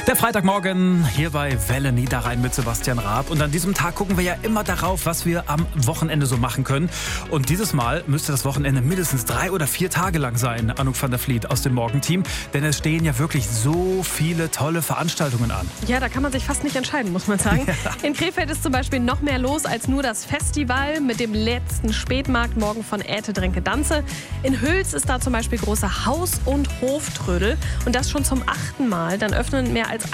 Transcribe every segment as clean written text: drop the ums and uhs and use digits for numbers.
Der Freitagmorgen hier bei Welle Niederrhein mit Sebastian Raab. Und an diesem Tag gucken wir ja immer darauf, was wir am Wochenende so machen können. Und dieses Mal müsste das Wochenende mindestens 3 oder 4 Tage lang sein, Anouk van der Vliet aus dem Morgenteam. Denn es stehen ja wirklich so viele tolle Veranstaltungen an. Ja, da kann man sich fast nicht entscheiden, muss man sagen. Ja. In Krefeld ist zum Beispiel noch mehr los als nur das Festival mit dem letzten Spätmarkt morgen von Äte, Dränke, Danze. In Hüls ist da zum Beispiel große Haus- und Hoftrödel. Und das schon zum 8. Mal. Dann öffnen mehr als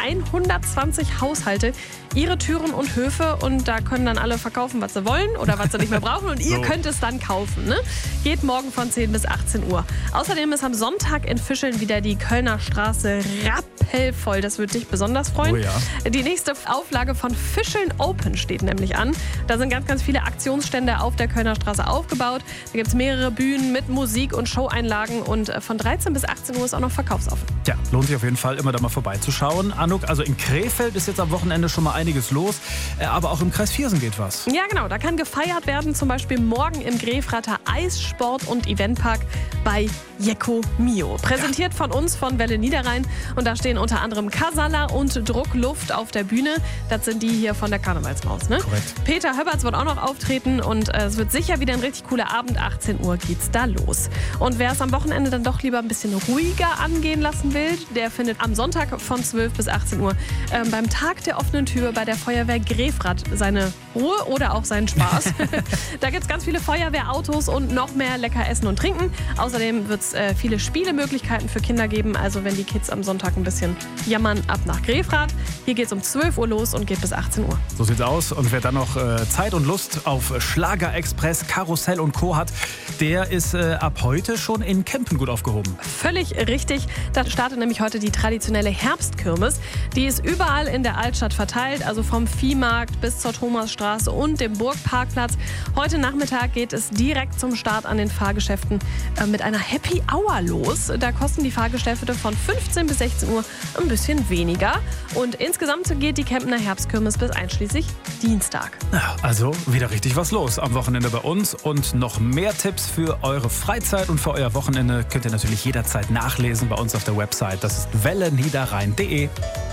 120 Haushalte ihre Türen und Höfe und da können dann alle verkaufen, was sie wollen oder was sie nicht mehr brauchen und ihr könnt es dann kaufen. Ne? Geht morgen von 10 bis 18 Uhr. Außerdem ist am Sonntag in Fischeln wieder die Kölner Straße rappelvoll. Das wird dich besonders freuen. Oh ja. Die nächste Auflage von Fischeln Open steht nämlich an. Da sind ganz, ganz viele Aktionsstände auf der Kölner Straße aufgebaut. Da gibt es mehrere Bühnen mit Musik und Showeinlagen und von 13 bis 18 Uhr ist auch noch verkaufsoffen. Ja, lohnt sich auf jeden Fall immer da mal vorbeizuschauen. Anouk, also in Krefeld ist jetzt am Wochenende schon mal einiges los, aber auch im Kreis Viersen geht was. Ja, genau, da kann gefeiert werden, zum Beispiel morgen im Grefrater Eissport- und Eventpark bei Jekko Mio. Präsentiert von uns, von Welle Niederrhein und da stehen unter anderem Kasala und Druckluft auf der Bühne. Das sind die hier von der Karnevalsmaus, ne? Korrekt. Peter Höberts wird auch noch auftreten und es wird sicher wieder ein richtig cooler Abend. 18 Uhr geht's da los. Und wer es am Wochenende dann doch lieber ein bisschen ruhiger angehen lassen will, der findet am Sonntag von 12 bis 18 Uhr beim Tag der offenen Tür bei der Feuerwehr Grefrath seine Ruhe oder auch seinen Spaß. Da gibt es ganz viele Feuerwehrautos und noch mehr lecker Essen und Trinken. Außerdem wird es viele Spielemöglichkeiten für Kinder geben. Also wenn die Kids am Sonntag ein bisschen jammern, ab nach Grefrath. Hier geht es um 12 Uhr los und geht bis 18 Uhr. So sieht's aus. Und wer dann noch Zeit und Lust auf Schlagerexpress, Karussell und Co. hat, der ist ab heute schon in Kempen gut aufgehoben. Völlig richtig. Da startet nämlich heute die traditionelle Herbstkirmes. Die ist überall in der Altstadt verteilt, also vom Viehmarkt bis zur Thomasstraße und dem Burgparkplatz. Heute Nachmittag geht es direkt zum Start an den Fahrgeschäften mit einer Happy Hour los. Da kosten die Fahrgeschäfte von 15 bis 16 Uhr ein bisschen weniger. Und insgesamt geht die Kempener Herbstkirmes bis einschließlich Dienstag. Ja, also wieder richtig was los am Wochenende bei uns. Und noch mehr Tipps für eure Freizeit und für euer Wochenende könnt ihr natürlich jederzeit nachlesen bei uns auf der Website. Das ist welleniederrhein.de.